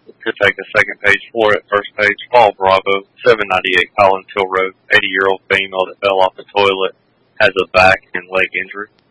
To take the second page for it, first page, Paul Bravo, 798 Collins Hill Road, 80-year-old female that fell off the toilet, has a back and leg injury.